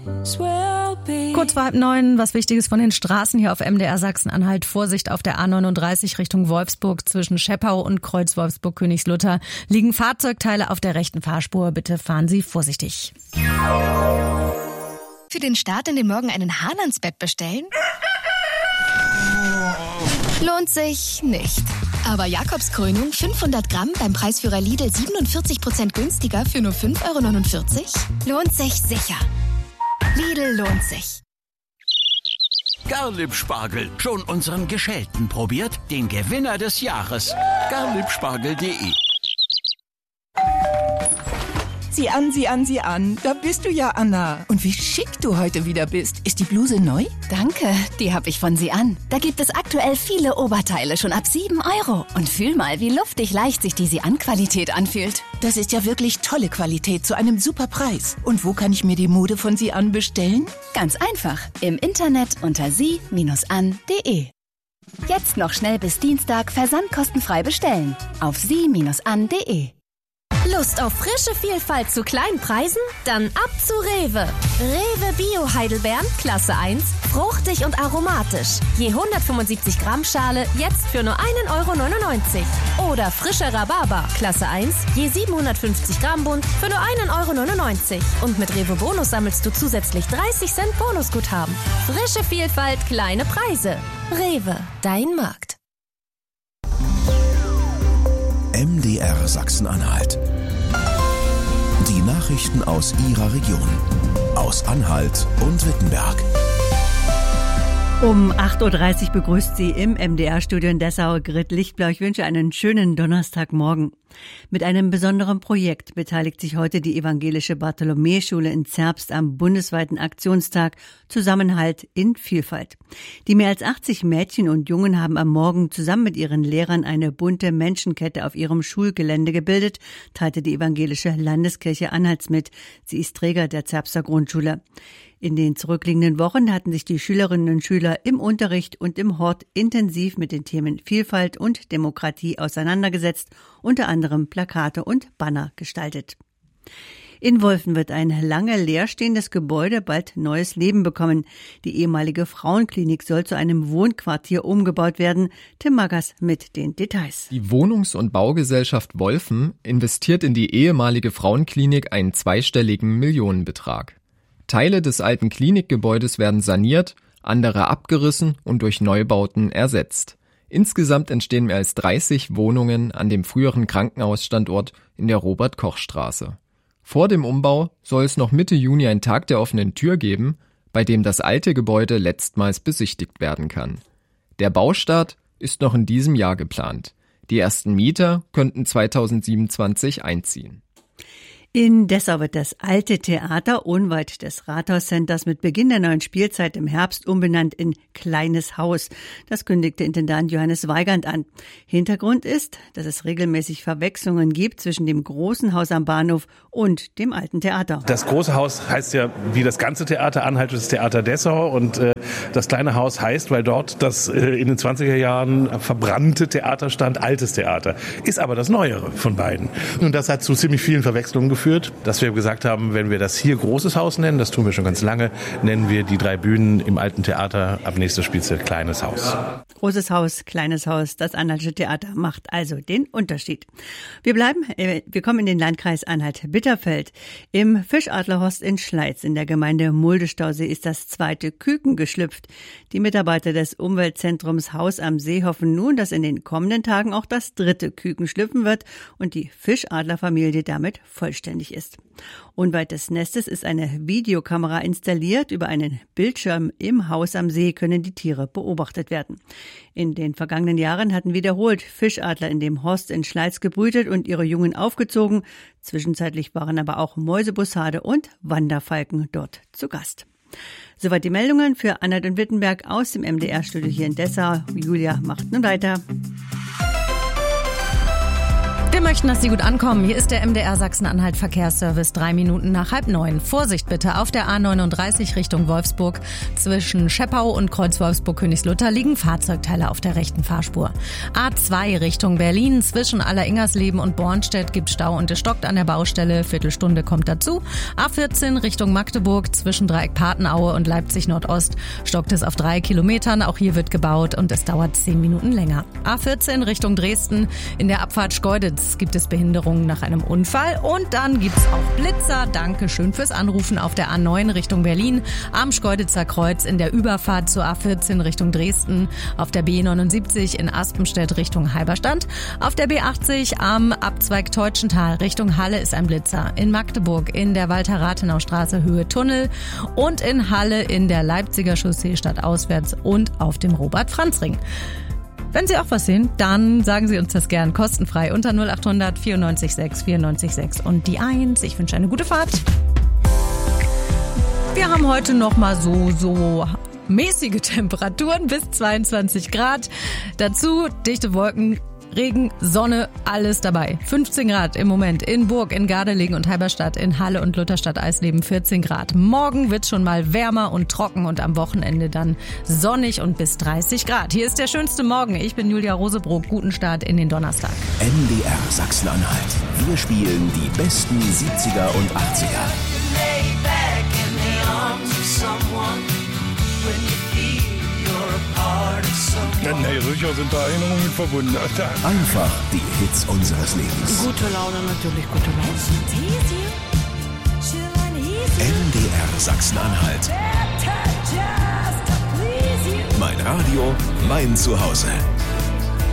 Kurz vor 8:30, was Wichtiges von den Straßen hier auf MDR Sachsen-Anhalt. Vorsicht auf der A39 Richtung Wolfsburg zwischen Scheppau und Kreuz Wolfsburg-Königslutter. Liegen Fahrzeugteile auf der rechten Fahrspur. Bitte fahren Sie vorsichtig. Für den Start in den Morgen einen Hahn ans Bett bestellen? Lohnt sich nicht. Aber Jakobskrönung 500 Gramm beim Preisführer Lidl 47% günstiger für nur 5,49 € lohnt sich sicher. Lidl lohnt sich. Garlieb-Spargel, schon unseren Geschälten probiert? Den Gewinner des Jahres. Garliebspargel.de. Sieh an, sieh an, sieh an. Da bist du ja, Anna. Und wie schick du heute wieder bist. Ist die Bluse neu? Danke, die habe ich von Sie an. Da gibt es aktuell viele Oberteile schon ab 7 €. Und fühl mal, wie luftig leicht sich die Sie an Qualität anfühlt. Das ist ja wirklich tolle Qualität zu einem super Preis. Und wo kann ich mir die Mode von Sie an bestellen? Ganz einfach. Im Internet unter sie-an.de. Jetzt noch schnell bis Dienstag versandkostenfrei bestellen. Auf sie-an.de. Lust auf frische Vielfalt zu kleinen Preisen? Dann ab zu Rewe. Rewe Bio Heidelbeeren, Klasse 1, fruchtig und aromatisch. Je 175 Gramm Schale, jetzt für nur 1,99 €. Oder frischer Rhabarber, Klasse 1, je 750 Gramm Bund, für nur 1,99 €. Und mit Rewe Bonus sammelst du zusätzlich 30 Cent Bonusguthaben. Frische Vielfalt, kleine Preise. Rewe, dein Markt. MDR Sachsen-Anhalt. Die Nachrichten aus Ihrer Region. Aus Anhalt und Wittenberg. Um 8:30 Uhr begrüßt Sie im MDR-Studio in Dessau Grit Lichtblau. Ich wünsche einen schönen Donnerstagmorgen. Mit einem besonderen Projekt beteiligt sich heute die evangelische Bartholomäuschule in Zerbst am bundesweiten Aktionstag Zusammenhalt in Vielfalt. Die mehr als 80 Mädchen und Jungen haben am Morgen zusammen mit ihren Lehrern eine bunte Menschenkette auf ihrem Schulgelände gebildet, teilte die evangelische Landeskirche Anhalts mit. Sie ist Träger der Zerbster Grundschule. In den zurückliegenden Wochen hatten sich die Schülerinnen und Schüler im Unterricht und im Hort intensiv mit den Themen Vielfalt und Demokratie auseinandergesetzt, unter anderem Plakate und Banner gestaltet. In Wolfen wird ein lange leerstehendes Gebäude bald neues Leben bekommen. Die ehemalige Frauenklinik soll zu einem Wohnquartier umgebaut werden. Tim Maggers mit den Details. Die Wohnungs- und Baugesellschaft Wolfen investiert in die ehemalige Frauenklinik einen zweistelligen Millionenbetrag. Teile des alten Klinikgebäudes werden saniert, andere abgerissen und durch Neubauten ersetzt. Insgesamt entstehen mehr als 30 Wohnungen an dem früheren Krankenhausstandort in der Robert-Koch-Straße. Vor dem Umbau soll es noch Mitte Juni einen Tag der offenen Tür geben, bei dem das alte Gebäude letztmals besichtigt werden kann. Der Baustart ist noch in diesem Jahr geplant. Die ersten Mieter könnten 2027 einziehen. In Dessau wird das alte Theater unweit des Rathauscenters mit Beginn der neuen Spielzeit im Herbst umbenannt in Kleines Haus. Das kündigte Intendant Johannes Weigand an. Hintergrund ist, dass es regelmäßig Verwechslungen gibt zwischen dem großen Haus am Bahnhof und dem alten Theater. Das große Haus heißt ja wie das ganze Theater Anhaltisches Theater Dessau und das kleine Haus heißt, weil dort das in den 20er Jahren verbrannte Theater stand, altes Theater. Ist aber das neuere von beiden. Und das hat zu ziemlich vielen Verwechslungen geführt, dass wir gesagt haben, wenn wir das hier großes Haus nennen, das tun wir schon ganz lange, nennen wir die 3 Bühnen im alten Theater ab nächster Spielzeit Kleines Haus. Großes Haus, kleines Haus, das Anhaltische Theater macht also den Unterschied. Wir kommen in den Landkreis Anhalt-Bitterfeld. Im Fischadlerhorst in Schleiz in der Gemeinde Mulde-Stausee ist das zweite Küken geschlüpft. Die Mitarbeiter des Umweltzentrums Haus am See hoffen nun, dass in den kommenden Tagen auch das dritte Küken schlüpfen wird und die Fischadlerfamilie damit vollständig ist. Unweit des Nestes ist eine Videokamera installiert. Über einen Bildschirm im Haus am See können die Tiere beobachtet werden. In den vergangenen Jahren hatten wiederholt Fischadler in dem Horst in Schleiz gebrütet und ihre Jungen aufgezogen. Zwischenzeitlich waren aber auch Mäusebussarde und Wanderfalken dort zu Gast. Soweit die Meldungen für Anhalt und Wittenberg aus dem MDR-Studio hier in Dessau. Julia macht nun weiter. Wir möchten, dass Sie gut ankommen. Hier ist der MDR Sachsen-Anhalt Verkehrsservice, 3 Minuten nach 8:30. Vorsicht bitte, auf der A39 Richtung Wolfsburg. Zwischen Scheppau und Kreuz Wolfsburg-Königslutter liegen Fahrzeugteile auf der rechten Fahrspur. A2 Richtung Berlin. Zwischen Alleringersleben und Bornstedt gibt Stau und es stockt an der Baustelle. Viertelstunde kommt dazu. A14 Richtung Magdeburg. Zwischen Dreieck Patenaue und Leipzig Nordost stockt es auf 3 Kilometern. Auch hier wird gebaut und es dauert 10 Minuten länger. A14 Richtung Dresden. In der Abfahrt Schkeuditz gibt es Behinderungen nach einem Unfall und dann gibt's auch Blitzer. Dankeschön fürs Anrufen auf der A9 Richtung Berlin, am Schkeuditzer Kreuz in der Überfahrt zur A14 Richtung Dresden, auf der B79 in Aspenstedt Richtung Halberstadt, auf der B80 am Abzweig Teutschental Richtung Halle ist ein Blitzer, in Magdeburg in der Walter-Rathenau-Straße Höhe Tunnel und in Halle in der Leipziger Chaussee stadtauswärts und auf dem Robert-Franz-Ring. Wenn Sie auch was sehen, dann sagen Sie uns das gern kostenfrei unter 0800 94 6 94 6 und die 1. Ich wünsche eine gute Fahrt. Wir haben heute noch mal so mäßige Temperaturen bis 22 Grad. Dazu dichte Wolken, Regen, Sonne, alles dabei. 15 Grad im Moment in Burg, in Gardelegen und Halberstadt, in Halle und Lutherstadt-Eisleben 14 Grad. Morgen wird schon mal wärmer und trocken und am Wochenende dann sonnig und bis 30 Grad. Hier ist der schönste Morgen. Ich bin Julia Rosebrock. Guten Start in den Donnerstag. MDR Sachsen-Anhalt. Wir spielen die besten 70er und 80er. Nee, sicher sind da Erinnerungen mit verbunden. Einfach die Hits unseres Lebens. Gute Laune, natürlich gute Laune. MDR Sachsen-Anhalt. Mein Radio, mein Zuhause.